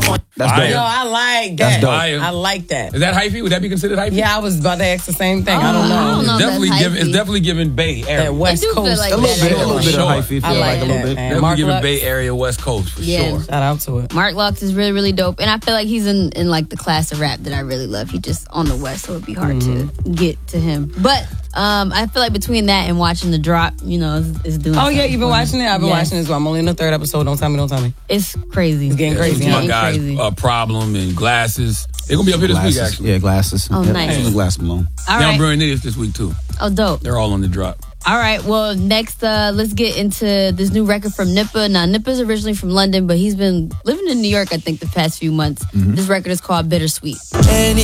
That's Fire. dope. Yo, I like That's that. dope. I like that. Is that hyphy? Would that be considered hyphy? Yeah, I was about to ask the same thing. I don't know. I don't know. It's definitely That's giving. It's hyphy. definitely giving Bay area. That West It do feel Coast. like A little bit, Sure. of hyphy. Feel I like a little that, bit. man. Definitely Mark giving Lux. Bay Area West Coast for Yeah. sure. Shout out to it. Mark Lux is really, really dope. And I feel like he's in like the class of rap that I really love. He just on the West, so it'd be hard to get to him. But I feel like between that and watching The Drop, is doing Oh, yeah, something you've been for me. watching it? I've been Yes. watching it as well. I'm only in the third episode. Don't tell me. It's crazy. It's getting crazy. My Getting guys, crazy. Problem and Glasses. They're gonna be up here this week Glasses. actually. Yeah, Glasses. Oh, Yep. nice. The Glass Malone. All Now right. Brewing Idiots this week too. Oh, dope. They're all on The Drop. All right. Well, next, let's get into this new record from Nippa. Now, Nippa's originally from London, but he's been living in New York, I think, the past few months. This record is called Bittersweet. And